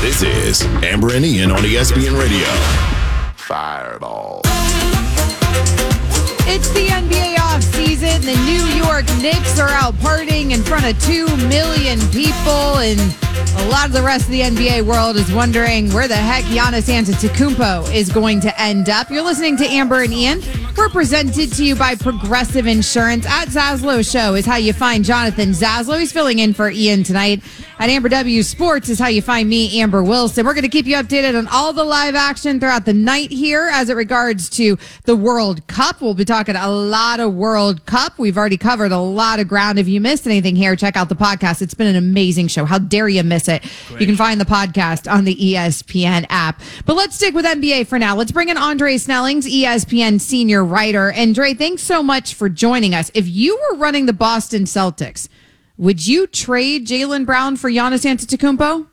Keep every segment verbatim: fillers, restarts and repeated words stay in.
This is Amber and Ian on E S P N Radio. Fireball. It's the N B A offseason. The New York Knicks are out partying in front of two million people, and a lot of the rest of the N B A world is wondering where the heck Giannis Antetokounmpo is going to end up. You're listening to Amber and Ian. We're presented to you by Progressive Insurance. At Zaslow Show is how you find Jonathan Zaslow. He's filling in for Ian tonight. At Amber W Sports is how you find me, Amber Wilson. We're going to keep you updated on all the live action throughout the night here as it regards to the World Cup. We'll be talking a lot of World Cup. We've already covered a lot of ground. If you missed anything here, check out the podcast. It's been an amazing show. How dare you miss it? Great. You can find the podcast on the E S P N app. But let's stick with N B A for now. Let's bring in Andre Snellings, E S P N senior writer. And Dre, thanks so much for joining us. If you were running the Boston Celtics, would you trade Jaylen Brown for Giannis Antetokounmpo?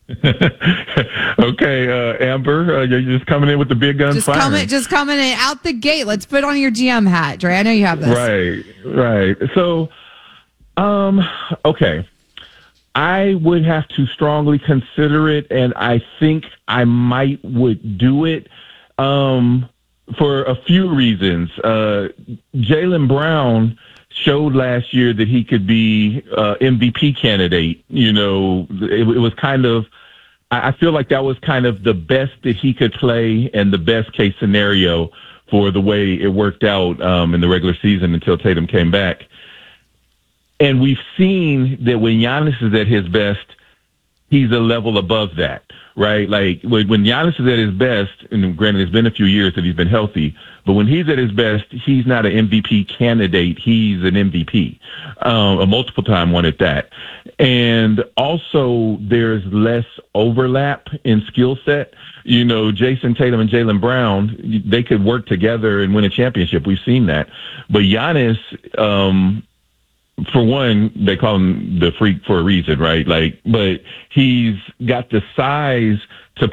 Okay, uh, Amber, uh, you're just coming in with the big guns just firing. Coming, just coming in out the gate. Let's put on your G M hat, Dre. I know you have this. Right, right. So, um, okay. I would have to strongly consider it, and I think I might would do it um, for a few reasons. Uh, Jaylen Brown showed last year that he could be uh, M V P candidate. You know, it, it was kind of, I feel like that was kind of the best that he could play and the best case scenario for the way it worked out um, in the regular season until Tatum came back. And we've seen that when Giannis is at his best, he's a level above that, right? Like when Giannis is at his best, and granted it's been a few years that he's been healthy, but when he's at his best, he's not an M V P candidate. He's an M V P, um, a multiple-time one at that. And also there's less overlap in skill set. You know, Jason Tatum and Jaylen Brown, they could work together and win a championship. We've seen that. But Giannis, um, for one, they call him the freak for a reason, right? Like, but he's got the size